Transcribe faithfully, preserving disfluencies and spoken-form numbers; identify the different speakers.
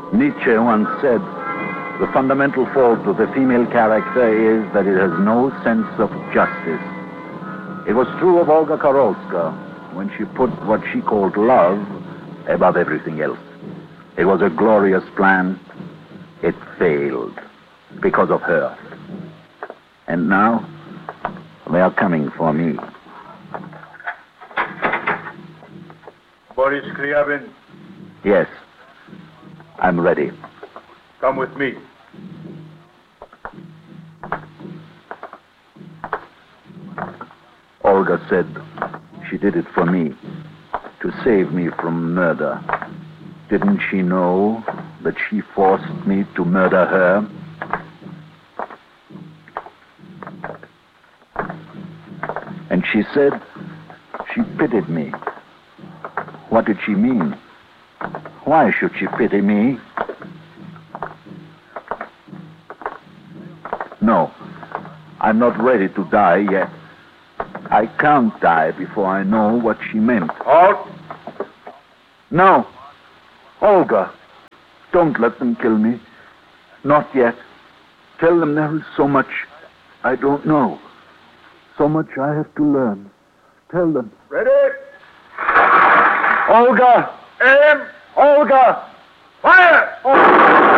Speaker 1: Nietzsche once said, the fundamental fault of the female character is that it has no sense of justice. It was true of Olga Karolska when she put what she called love above everything else. It was a glorious plan. It failed because of her. And now, they are coming for me.
Speaker 2: Boris Kryabin?
Speaker 1: Yes, I'm ready.
Speaker 2: Come with me.
Speaker 1: Olga said she did it for me, to save me from murder. Didn't she know that she forced me to murder her? And she said she pitied me. What did she mean? Why should she pity me? No, I'm not ready to die yet. I can't die before I know what she meant.
Speaker 2: Halt!
Speaker 1: No. Olga, don't let them kill me. Not yet. Tell them there is so much I don't know. So much I have to learn. Tell them.
Speaker 2: Ready?
Speaker 1: Olga!
Speaker 2: Aim!
Speaker 1: Olga!
Speaker 2: Fire!
Speaker 1: Olga!